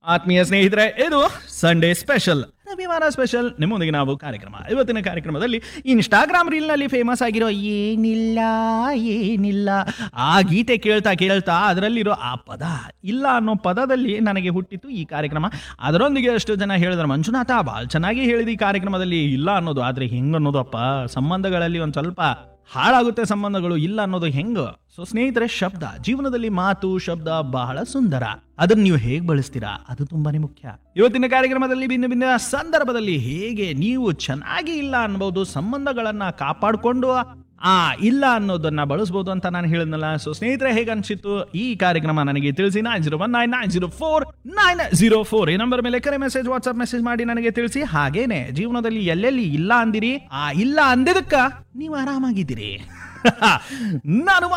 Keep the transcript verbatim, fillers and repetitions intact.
ಆತ್ಮೀಯ ಸ್ನೇಹಿತರೆ, ಇದು ಸಂಡೇ ಸ್ಪೆಷಲ್, ರವಿವಾರ ಸ್ಪೆಷಲ್. ನಿಮ್ಮೊಂದಿಗೆ ನಾವು ಕಾರ್ಯಕ್ರಮ. ಇವತ್ತಿನ ಕಾರ್ಯಕ್ರಮದಲ್ಲಿ ಇನ್ಸ್ಟಾಗ್ರಾಮ್ ರೀಲ್ ನಲ್ಲಿ ಫೇಮಸ್ ಆಗಿರೋ ಏನಿಲ್ಲ ಏನಿಲ್ಲ ಆ ಗೀತೆ ಕೇಳ್ತಾ ಕೇಳ್ತಾ ಅದರಲ್ಲಿರೋ ಆ ಪದ ಇಲ್ಲ ಅನ್ನೋ ಪದದಲ್ಲಿ ನನಗೆ ಹುಟ್ಟಿತ್ತು ಈ ಕಾರ್ಯಕ್ರಮ. ಅದರೊಂದಿಗೆ ಎಷ್ಟು ಜನ ಹೇಳಿದ್ರು, ಮಂಜುನಾಥ ಭಾಳ ಚೆನ್ನಾಗಿ ಹೇಳಿದ ಈ ಕಾರ್ಯಕ್ರಮದಲ್ಲಿ ಇಲ್ಲ ಅನ್ನೋದು. ಆದ್ರೆ ಹೆಂಗ್ ಅನ್ನೋದು ಅಪ್ಪ, ಸಂಬಂಧಗಳಲ್ಲಿ ಒಂದ್ ಸ್ವಲ್ಪ ಹಾಳಾಗುತ್ತೆ ಸಂಬಂಧಗಳು ಇಲ್ಲ ಅನ್ನೋದು ಹೆಂಗ. ಸೊ ಸ್ನೇಹಿತರೆ, ಶಬ್ದ ಜೀವನದಲ್ಲಿ, ಮಾತು ಶಬ್ದ ಬಹಳ ಸುಂದರ. ಅದನ್ನ ನೀವು ಹೇಗೆ ಬಳಸ್ತೀರಾ ಅದು ತುಂಬಾನೇ ಮುಖ್ಯ. ಇವತ್ತಿನ ಕಾರ್ಯಕ್ರಮದಲ್ಲಿ ಭಿನ್ನ ಭಿನ್ನ ಸಂದರ್ಭದಲ್ಲಿ ಹೇಗೆ ನೀವು ಚೆನ್ನಾಗಿ ಇಲ್ಲ ಅನ್ಬಹುದು, ಸಂಬಂಧಗಳನ್ನ ಕಾಪಾಡಿಕೊಂಡು ಆ ಇಲ್ಲ ಅನ್ನೋದನ್ನ ಬಳಸಬಹುದು ಅಂತ ನಾನು ಹೇಳಿದ್ನಲ್ಲ. ಸೊ ಸ್ನೇಹಿತರೆ, ಹೇಗೆ ಅನ್ಸಿತ್ತು ಈ ಕಾರ್ಯಕ್ರಮ ನನಗೆ ತಿಳಿಸಿ. Nine zero one nine nine zero four nine zero four ಈ ನಂಬರ್ ಮೇಲೆ ಕರೆ ಮೆಸೇಜ್, ವಾಟ್ಸ್ಆಪ್ ಮೆಸೇಜ್ ಮಾಡಿ ನನಗೆ ತಿಳಿಸಿ. ಹಾಗೇನೆ ಜೀವನದಲ್ಲಿ ಎಲ್ಲೆಲ್ಲಿ ಇಲ್ಲ ಅಂದಿರಿ, ಆ ಇಲ್ಲ ಅಂದಿದ್ದಕ್ಕ ನೀವು ಆರಾಮಾಗಿದ್ದೀರಿ. ನಾನು